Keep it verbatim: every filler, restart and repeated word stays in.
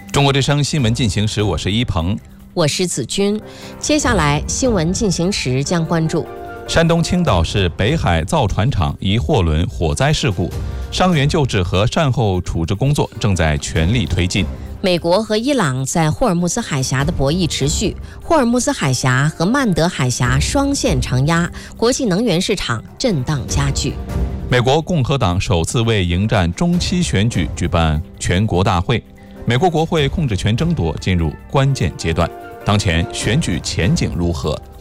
中国之声新闻进行时，我是一鹏， 我是子君。接下来新闻进行时将关注： 山东青岛市北海造船厂一货轮火灾事故，伤员救治和善后处置工作正在全力推进。 美国和伊朗在霍尔木兹海峡的博弈持续，霍尔木兹海峡和曼德海峡双线承压，国际能源市场震荡加剧。 美国共和党首次为迎战中期选举举办全国大会，美国国会控制权争夺进入关键阶段，当前选举前景如何？